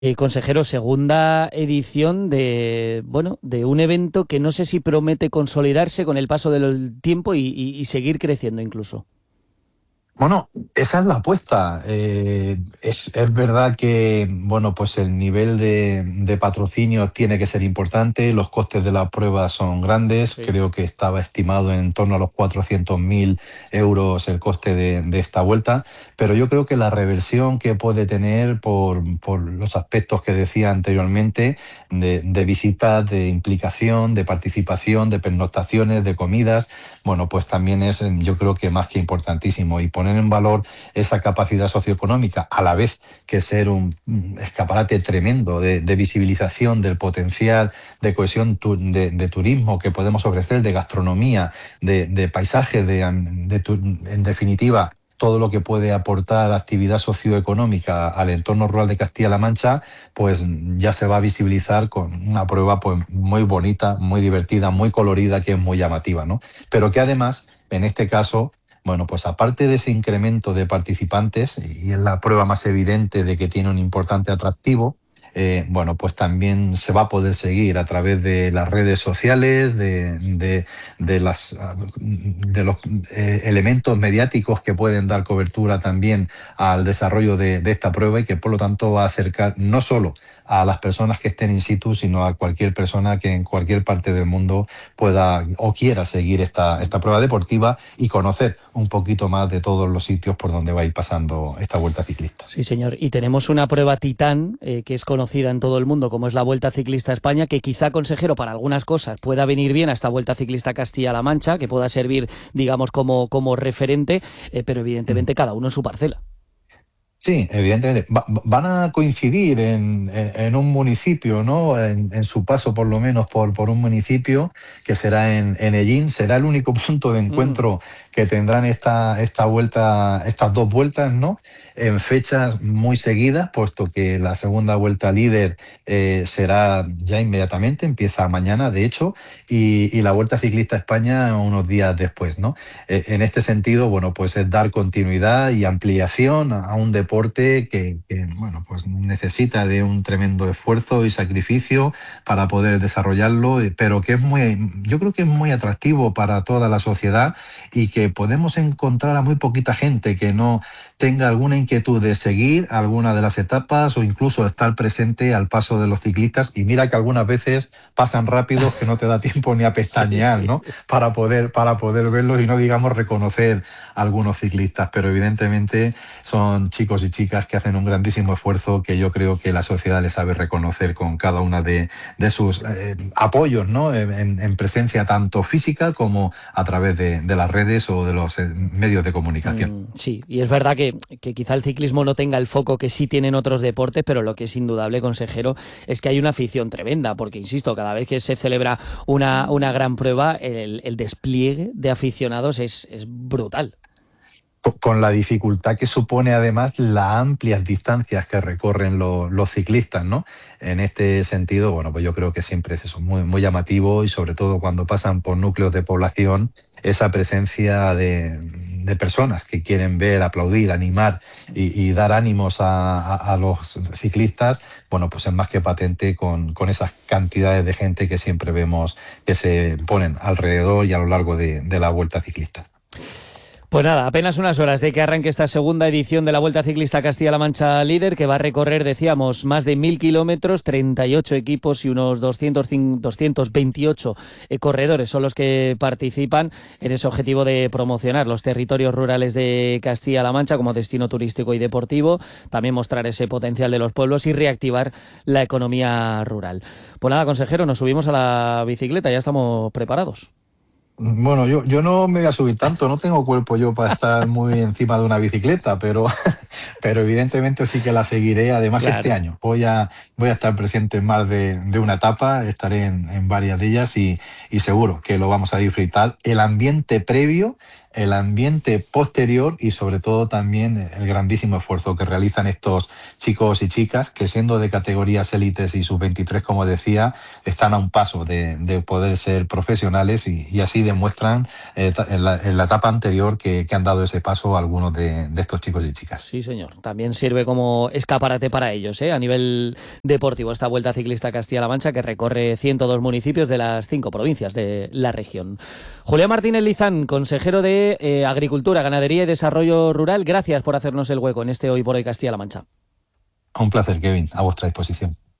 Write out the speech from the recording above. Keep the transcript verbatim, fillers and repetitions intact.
Eh, consejero, segunda edición de, bueno, de un evento que no sé si promete consolidarse con el paso del tiempo y, y- y seguir creciendo incluso. Bueno, esa es la apuesta. Eh, es, es verdad que, bueno, pues el nivel de, de patrocinio tiene que ser importante, los costes de la prueba son grandes, Sí. creo que estaba estimado en torno a los cuatrocientos mil euros el coste de, de esta vuelta, pero yo creo que la reversión que puede tener por, por los aspectos que decía anteriormente, de, de visitas, de implicación, de participación, de pernoctaciones, de comidas, bueno, pues también es, eh, yo creo que más que importantísimo, y poner en valor esa capacidad socioeconómica, a la vez que ser un mm, escaparate tremendo de, de visibilización del potencial de cohesión tu- de, de turismo que podemos ofrecer, de gastronomía, de, de paisaje, de, am- de tu- en definitiva, todo lo que puede aportar actividad socioeconómica al entorno rural de Castilla-La Mancha, pues ya se va a visibilizar con una prueba pues, muy bonita, muy divertida, muy colorida, que es muy llamativa, ¿no? Pero que además, en este caso, bueno, pues aparte de ese incremento de participantes, y es la prueba más evidente de que tiene un importante atractivo, eh, bueno, pues también se va a poder seguir a través de las redes sociales, de, de, de las, ah, de los eh, elementos mediáticos que pueden dar cobertura también al desarrollo de, de esta prueba, y que por lo tanto va a acercar no solo a las personas que estén in situ, sino a cualquier persona que en cualquier parte del mundo pueda o quiera seguir esta, esta prueba deportiva y conocer un poquito más de todos los sitios por donde va a ir pasando esta vuelta ciclista. Sí, señor. Y tenemos una prueba titán eh, que es conocida en todo el mundo como es la Vuelta Ciclista a España, que quizá, consejero, para algunas cosas pueda venir bien a esta Vuelta Ciclista Castilla-La Mancha, que pueda servir, digamos, como, como referente, eh, pero evidentemente cada uno en su parcela. Sí, evidentemente. Va- va- van a coincidir en, en- en un municipio, ¿no? En, en su paso, por lo menos, por, por un municipio, que será en, en Ellín. Será el único punto de Mm. encuentro que tendrán esta, esta vuelta, estas dos vueltas, ¿no? En fechas muy seguidas, puesto que la segunda vuelta líder eh, será ya inmediatamente, empieza mañana, de hecho, y, y la Vuelta Ciclista a España unos días después, ¿no? Eh, en este sentido, bueno, pues es dar continuidad y ampliación a, a un deporte que, que, bueno, pues necesita de un tremendo esfuerzo y sacrificio para poder desarrollarlo, eh, pero que es muy, yo creo que es muy atractivo para toda la sociedad, y que podemos encontrar a muy poquita gente que no tenga alguna inquietud de seguir alguna de las etapas o incluso estar presente al paso de los ciclistas. Y mira que algunas veces pasan rápidos que no te da tiempo ni a Sí, pestañear, sí. ¿no? Para poder, para poder verlos y no digamos reconocer a algunos ciclistas, pero evidentemente son chicos y chicas que hacen un grandísimo esfuerzo, que yo creo que la sociedad les sabe reconocer con cada una de, de sus eh, apoyos, ¿no? En, en, presencia tanto física como a través de, de las redes o de los eh, medios de comunicación. Mm, sí, y es verdad que, que quizá el ciclismo no tenga el foco que sí tienen otros deportes, pero lo que es indudable, consejero, es que hay una afición tremenda, porque, insisto, cada vez que se celebra una, una gran prueba, el, el despliegue de aficionados es, es brutal. Con la dificultad que supone además las amplias distancias que recorren lo- los ciclistas, ¿no? En este sentido, bueno, pues yo creo que siempre es eso, muy, muy llamativo, y sobre todo cuando pasan por núcleos de población, esa presencia de, de personas que quieren ver, aplaudir, animar y, y dar ánimos a, a- a los ciclistas, bueno, pues es más que patente con, con esas cantidades de gente que siempre vemos que se ponen alrededor y a lo largo de, de la vuelta ciclista. Pues nada, apenas unas horas de que arranque esta segunda edición de la Vuelta Ciclista Castilla-La Mancha Líder, que va a recorrer, decíamos, más de mil kilómetros, treinta y ocho equipos y unos doscientos veintiocho eh, corredores son los que participan en ese objetivo de promocionar los territorios rurales de Castilla-La Mancha como destino turístico y deportivo, también mostrar ese potencial de los pueblos y reactivar la economía rural. Pues nada, consejero, nos subimos a la bicicleta, ya estamos preparados. Bueno, yo, yo no me voy a subir tanto, no tengo cuerpo yo para estar muy encima de una bicicleta, pero, pero evidentemente sí que la seguiré. Además, este Claro. año voy a, voy a estar presente en más de, de una etapa, estaré en, en varias de ellas, y, y seguro que lo vamos a disfrutar. El ambiente previo el ambiente posterior y sobre todo también el grandísimo esfuerzo que realizan estos chicos y chicas que, siendo de categorías élites y sub veintitrés, como decía, están a un paso de, de poder ser profesionales y, y así demuestran eh, en, la, en la etapa anterior que, que han dado ese paso algunos de, de estos chicos y chicas. Sí, señor. También sirve como escaparate para ellos, ¿eh? A nivel deportivo, esta Vuelta Ciclista Castilla-La Mancha, que recorre ciento dos municipios de las cinco provincias de la región. Julián Martínez Lizán, consejero de eh, Agricultura, Ganadería y Desarrollo Rural, gracias por hacernos el hueco en este Hoy por Hoy Castilla-La Mancha. Un placer, Kevin, a vuestra disposición.